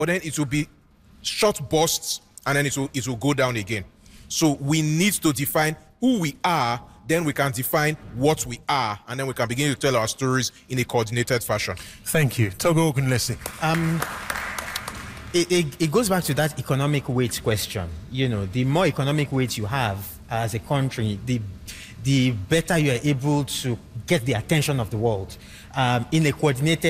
but then it will be short bursts, and then it will go down again. So we need to define who we are, then we can define what we are, and then we can begin to tell our stories in a coordinated fashion. Thank you. Togo Ogunlesi. It goes back to that economic weight question. You know, the more economic weight you have as a country, the better you are able to get the attention of the world in a coordinated